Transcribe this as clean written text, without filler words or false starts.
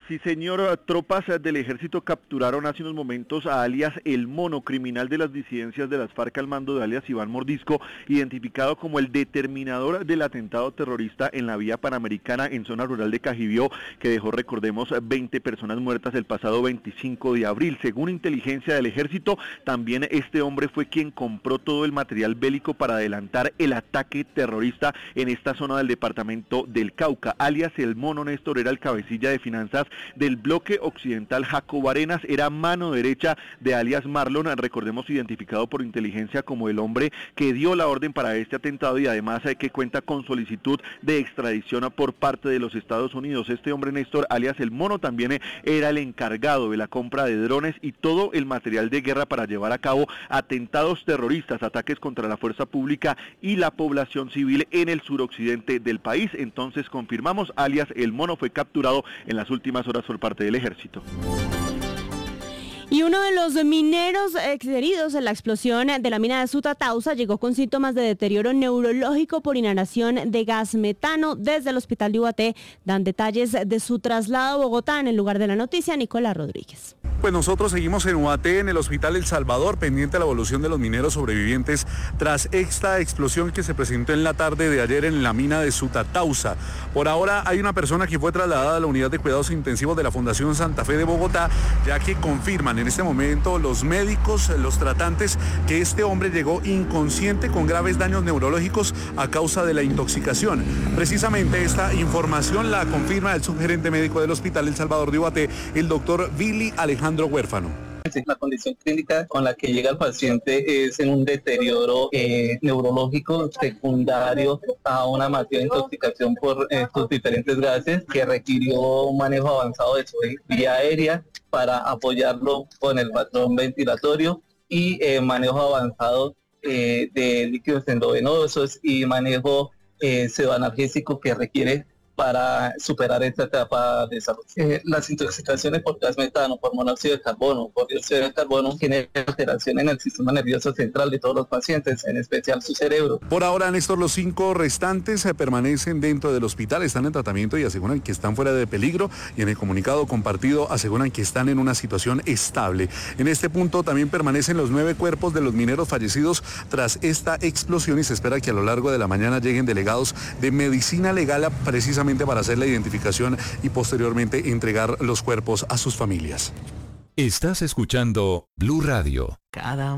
Sí, señor. Tropas del ejército capturaron hace unos momentos a alias El Mono, criminal de las disidencias de las FARC al mando de alias Iván Mordisco, identificado como el determinador del atentado terrorista en la vía panamericana en zona rural de Cajibió, que dejó, recordemos, 20 personas muertas el pasado 25 de abril. Según inteligencia del ejército, también este hombre fue quien compró todo el material bélico para adelantar el ataque terrorista en esta zona del departamento del Cauca. Alias El Mono, Néstor, era el cabecilla de finanzas del bloque occidental Jacobo Arenas, era mano derecha de alias Marlon, recordemos, identificado por inteligencia como el hombre que dio la orden para este atentado y además que cuenta con solicitud de extradición por parte de los Estados Unidos. Este hombre, Néstor, alias El Mono, también era el encargado de la compra de drones y todo el material de guerra para llevar a cabo atentados terroristas, ataques contra la fuerza pública y la población civil en el suroccidente del país. Entonces confirmamos, alias El Mono fue capturado en las últimas horas por parte del ejército. Y uno de los mineros heridos en la explosión de la mina de Sutatausa llegó con síntomas de deterioro neurológico por inhalación de gas metano desde el hospital de Ubaté. Dan detalles de su traslado a Bogotá. En el lugar de la noticia, Nicolás Rodríguez. Pues nosotros seguimos en Ubaté, en el Hospital El Salvador, pendiente de la evolución de los mineros sobrevivientes tras esta explosión que se presentó en la tarde de ayer en la mina de Sutatausa. Por ahora hay una persona que fue trasladada a la unidad de cuidados intensivos de la Fundación Santa Fe de Bogotá, ya que confirman en este momento los médicos, los tratantes, que este hombre llegó inconsciente con graves daños neurológicos a causa de la intoxicación. Precisamente esta información la confirma el subgerente médico del Hospital El Salvador de Ubaté, el doctor Billy Alejandro Huérfano. La condición clínica con la que llega el paciente es en un deterioro neurológico secundario a una masiva intoxicación por estos diferentes gases que requirió un manejo avanzado de su vía aérea para apoyarlo con el patrón ventilatorio y manejo avanzado de líquidos endovenosos y manejo pseudoanalgésico que requiere para superar esta etapa de salud. Las intoxicaciones por gas metano, por monóxido de carbono, por dióxido de carbono generan alteración en el sistema nervioso central de todos los pacientes, en especial su cerebro. Por ahora, Néstor, los 5 restantes permanecen dentro del hospital, están en tratamiento y aseguran que están fuera de peligro, y en el comunicado compartido aseguran que están en una situación estable. En este punto también permanecen los 9 cuerpos de los mineros fallecidos tras esta explosión y se espera que a lo largo de la mañana lleguen delegados de medicina legal precisamente para hacer la identificación y posteriormente entregar los cuerpos a sus familias. Estás escuchando Blue Radio. Cada